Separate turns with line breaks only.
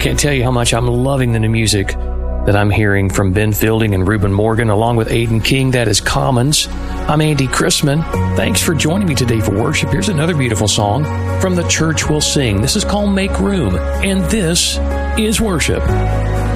can't tell you how much I'm loving the new music that I'm hearing from Ben Fielding and Reuben Morgan, along with Aiden King. That is Commons. I'm Andy Chrisman. Thanks for joining me today for worship. Here's another beautiful song from The Church Will Sing. This is called Make Room, and this is worship.